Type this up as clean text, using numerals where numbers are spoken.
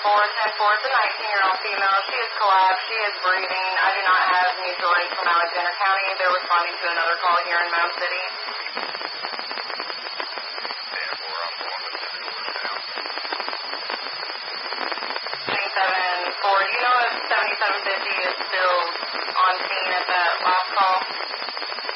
410-4 is a 19-year-old female. She is collapsed. She is breathing. I do not have mutual aid from Alexander County. They're responding to another call here in Mound City. 77-4, do you know if 7750 is still on scene at that last call?